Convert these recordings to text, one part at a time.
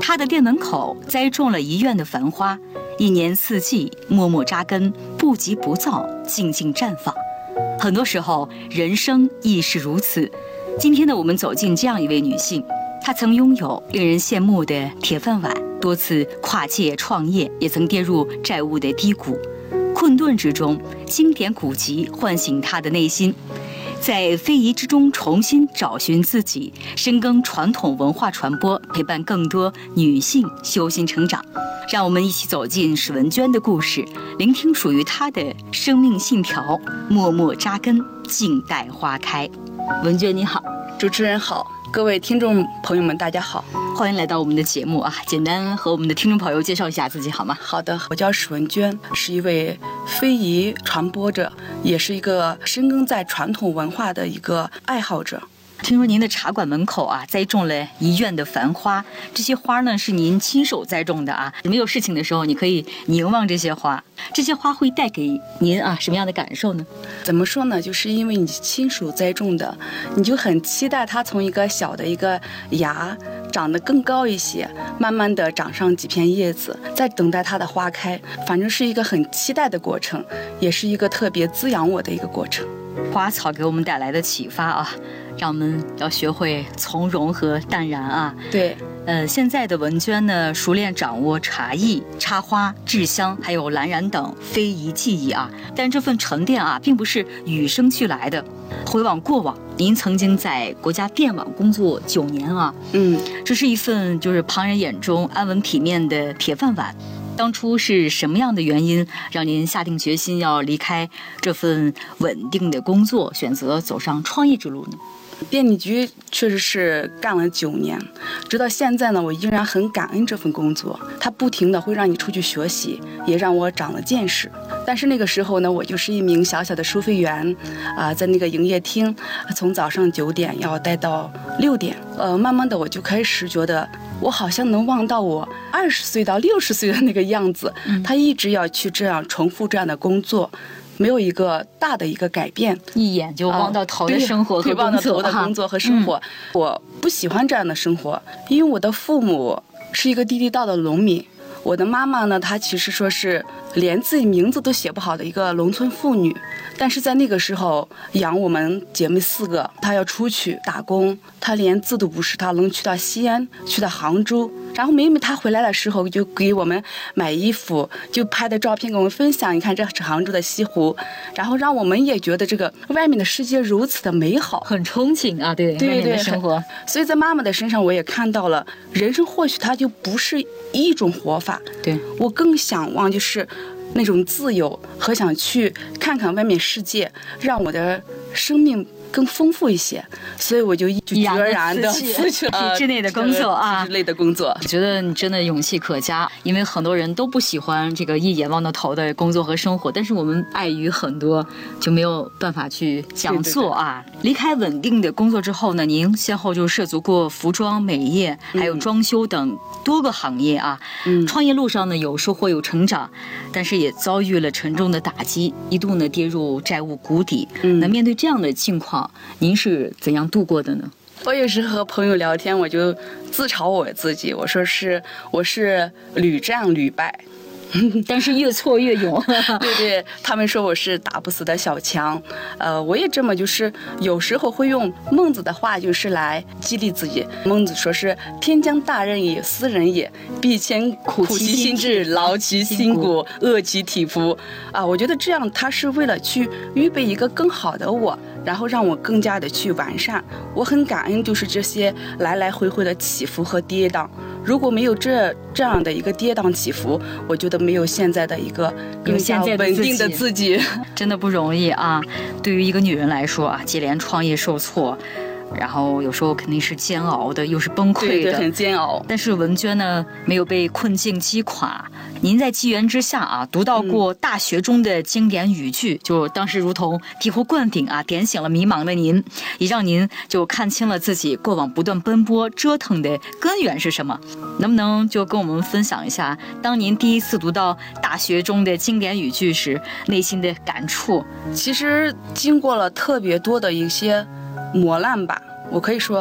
他的店门口栽种了一院的繁花，一年四季默默扎根，不急不躁，静静绽放。很多时候，人生亦是如此。今天呢，我们走进这样一位女性，她曾拥有令人羡慕的铁饭碗，多次跨界创业，也曾跌入债务的低谷。困顿之中，经典古籍唤醒她的内心，在非遗之中重新找寻自己，深耕传统文化传播，陪伴更多女性修心成长。让我们一起走进史文娟的故事，聆听属于她的生命信条，默默扎根，静待花开。文娟你好。 主持人好，各位听众朋友们大家好， 欢迎来到我们的节目啊！简单和我们的听众朋友介绍一下自己好吗？ 好的，我叫史文娟，是一位非遗传播者，也是一个深耕在传统文化的一个爱好者。 听说您的茶馆门口啊栽种了一院的繁花，这些花呢是您亲手栽种的啊。没有事情的时候，你可以凝望这些花，这些花会带给您啊什么样的感受呢？ 怎么说呢？就是因为你亲手栽种的，你就很期待它从一个小的一个芽长得更高一些，慢慢的长上几片叶子，再等待它的花开。反正是一个很期待的过程，也是一个特别滋养我的一个过程。 花草给我们带来的启发啊，让我们要学会从容和淡然啊。 对， 现在的文娟呢，熟练掌握茶艺、插花、制香，还有蓝染等非遗技艺啊。但这份沉淀啊，并不是与生俱来的。回望过往，您曾经在国家电网工作9年啊，这是一份就是旁人眼中安稳体面的铁饭碗。当初是什么样的原因让您下定决心要离开这份稳定的工作，选择走上创业之路呢？ 电力局确实是干了9年，直到现在呢，我依然很感恩这份工作。它不停的会让你出去学习，也让我长了见识。但是那个时候呢，我就是一名小小的收费员，在那个营业厅，从早上9点要待到6点。慢慢的我就开始觉得，我好像能望到我20岁到60岁的那个样子。他一直要去这样重复这样的工作。没有一个大的一个改变， 一眼就望到头的生活和工作， 望到头的工作和生活。我不喜欢这样的生活，因为我的父母是一个地道的农民。我的妈妈呢，她其实说是连自己名字都写不好的一个农村妇女，但是在那个时候养我们姐妹4个，她要出去打工，她连字都不识，她能去到西安，去到杭州。然后每每她回来的时候，就给我们买衣服，就拍的照片给我们分享，你看这是杭州的西湖，然后让我们也觉得这个外面的世界如此的美好， 很憧憬啊，对外面的生活。 所以在妈妈的身上，我也看到了人生或许它就不是一种活法。 对， 我更向往就是那种自由和想去看看外面世界，让我的生命更丰富一些，所以我就决然的辞去了体制内的工作啊， 体制内的工作。 我觉得你真的勇气可嘉，因为很多人都不喜欢这个一眼望到头的工作和生活，但是我们碍于很多就没有办法去讲座啊。离开稳定的工作之后呢，您先后就涉足过服装、美业，还有装修等多个行业啊。创业路上呢有收获有成长，但是也遭遇了沉重的打击，一度呢跌入债务谷底。那面对这样的境况，您是怎样度过的呢？ 我有时和朋友聊天，我就自嘲我自己，我说我是屡战屡败， 但是越挫越勇。 对，他们说我是打不死的小强。我也这么就是有时候会用孟子的话就是来激励自己。孟子说是天将大任也，斯人也，必先苦其心志，劳其筋骨，饿其体肤。我觉得这样他是为了去预备一个更好的我，然后让我更加的去完善。我很感恩就是这些来来回回的起伏和跌宕。如果没有这样的一个跌宕起伏，我觉得没有现在的一个更加稳定的自己， 真的不容易啊！对于一个女人来说啊，接连创业受挫，然后有时候肯定是煎熬的，又是崩溃的， 对，很煎熬。 但是文娟呢，没有被困境击垮。您在机缘之下啊，读到过大学中的经典语句，就当时如同醍醐灌顶啊，点醒了迷茫的您，也让您就看清了自己过往不断奔波折腾的根源是什么。能不能就跟我们分享一下，当您第一次读到大学中的经典语句时，内心的感触？ 其实经过了特别多的一些磨难吧，我可以说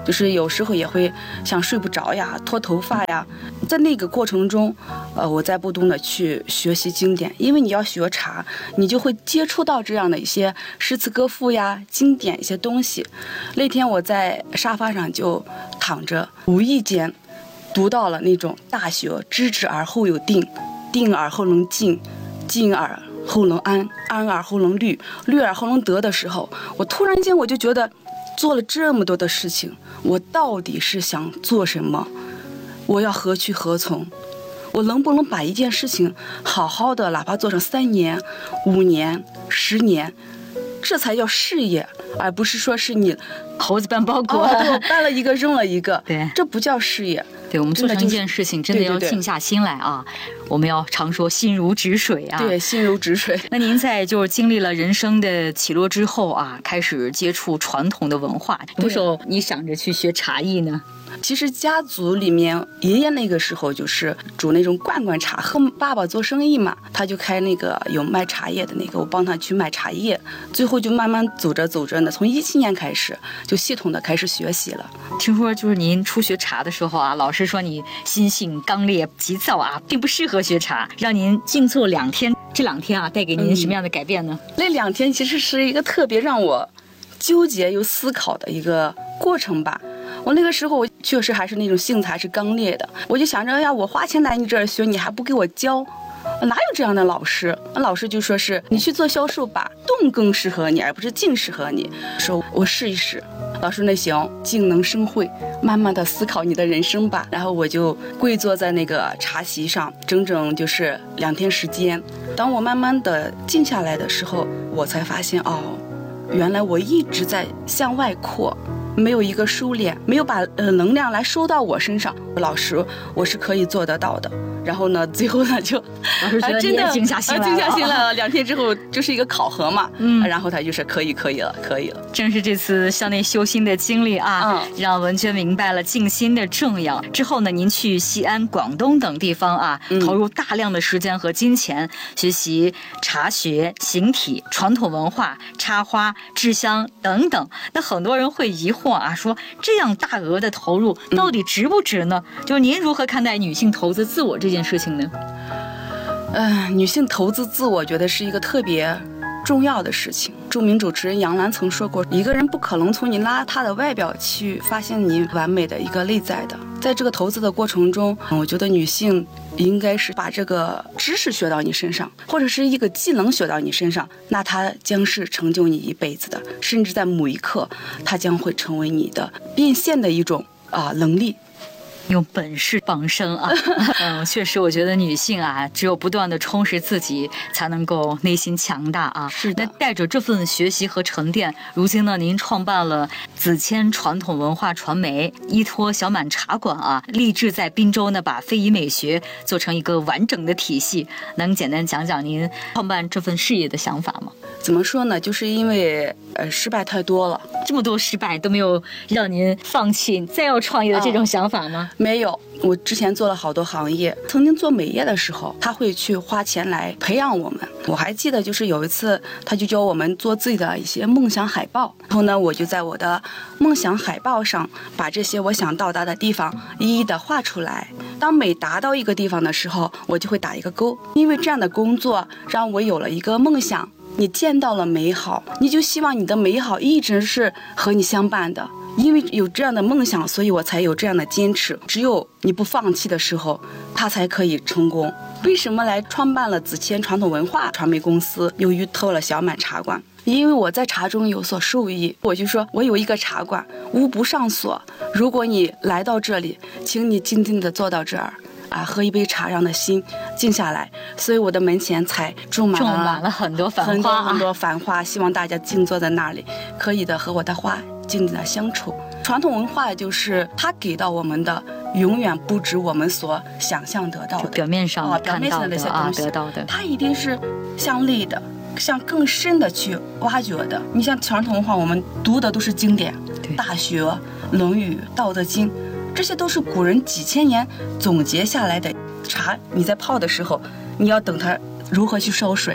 就是有时候也会像睡不着呀、脱头发呀。在那个过程中，我在不断的去学习经典，因为你要学茶，你就会接触到这样的一些诗词歌赋呀、经典一些东西。那天我在沙发上就躺着，无意间读到了那种大学知止而后有定，定而后能静，静而后能安，安而后能虑，虑而后能得的时候，我突然间我就觉得，做了这么多的事情，我到底是想做什么？我要何去何从？我能不能把一件事情好好的，哪怕做成3年、5年、10年，这才叫事业，而不是说是你猴子搬包裹， 我搬了一个扔了一个， 对， 这不叫事业。 对，我们做成一件事情，真的要静下心来啊！我们要常说心如止水啊。 对，心如止水。 那您在就是经历了人生的起落之后啊，开始接触传统的文化，什么时候你想着去学茶艺呢？ 其实家族里面，爷爷那个时候就是煮那种罐罐茶，和爸爸做生意嘛，他就开那个有卖茶叶的那个，我帮他去卖茶叶，最后就慢慢走着走着呢，从17年开始就系统的开始学习了。 听说就是您初学茶的时候啊，老师说你心性刚烈急躁啊，并不适合学茶，让您静坐2天。这2天啊，带给您什么样的改变呢？ 那2天其实是一个特别让我纠结又思考的一个过程吧。我那个时候我确实还是那种性子还是刚烈的，我就想着，哎呀，我花钱来你这儿学，你还不给我教，哪有这样的老师？老师就说是你去做销售吧，动更适合你，而不是静适合你。说我试一试。老师，那行，静能生慧，慢慢的思考你的人生吧。然后我就跪坐在那个茶席上，整整就是2天时间。当我慢慢的静下来的时候，我才发现，哦，原来我一直在向外扩，没有一个收敛，没有把能量来收到我身上。老师，我是可以做得到的。然后呢，最后呢就老师觉得你也静下心来了， 静下心来了。2天之后就是一个考核嘛，然后他就是可以了。 正是这次向内修心的经历啊，让文娟明白了静心的重要。之后呢，您去西安、广东等地方啊，投入大量的时间和金钱，学习茶学、形体、传统文化、插花、制香等等。那很多人会疑惑啊，说这样大额的投入到底值不值呢？就是您如何看待女性投资自我这件事情呢？ 女性投资自我，觉得是一个特别重要的事情。著名主持人杨澜曾说过，一个人不可能从你邋遢的外表去发现你完美的一个内在的。在这个投资的过程中，我觉得女性应该是把这个知识学到你身上，或者是一个技能学到你身上，那它将是成就你一辈子的，甚至在某一刻，它将会成为你的变现的一种能力。 用本事傍身啊！确实，我觉得女性啊，只有不断的充实自己，才能够内心强大啊。 是的。 那带着这份学习和沉淀，如今呢，您创办了子谦传统文化传媒、依托小满茶馆啊，立志在滨州呢，把非遗美学做成一个完整的体系。能简单讲讲您创办这份事业的想法吗？ 怎么说呢？就是因为失败太多了， 这么多失败都没有让您放弃再要创业的这种想法吗？ 没有，我之前做了好多行业，曾经做美业的时候，他会去花钱来培养我们。我还记得，就是有一次，他就教我们做自己的一些梦想海报，然后呢，我就在我的梦想海报上把这些我想到达的地方一一的画出来。当每达到一个地方的时候，我就会打一个勾，因为这样的工作让我有了一个梦想。你见到了美好，你就希望你的美好一直是和你相伴的。因为有这样的梦想，所以我才有这样的坚持。只有你不放弃的时候，它才可以成功。为什么来创办了子谦传统文化传媒公司，又依托了小满茶馆？因为我在茶中有所受益，我就说我有一个茶馆，无不上锁。如果你来到这里，请你静静地坐到这儿。喝一杯茶，让的心静下来，所以我的门前才种满了很多繁花， 很多繁花。希望大家静坐在那里，可以的和我的花静静的相处。传统文化就是它给到我们的，永远不止我们所想象得到的。 表面上看到的那些东西得到的， 它一定是向内的，向更深的去挖掘的。你像传统文化，我们读的都是经典，《大学》《论语》《道德经》。这些都是古人几千年总结下来的茶，你在泡的时候，你要等它如何去烧水，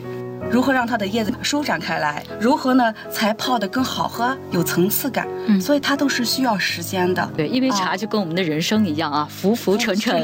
如何让它的叶子舒展开来，如何呢才泡得更好喝，有层次感。所以它都是需要时间的。 对，一杯茶就跟我们的人生一样啊，浮浮沉沉。